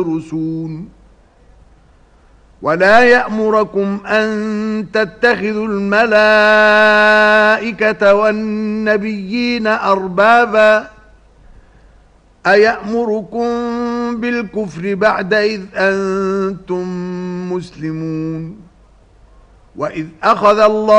يرسون ولا يأمركم أن تتخذوا الملائكة والنبيين أربابا أيأمركم بالكفر بعد إذ أنتم مسلمون وإذ أخذ الله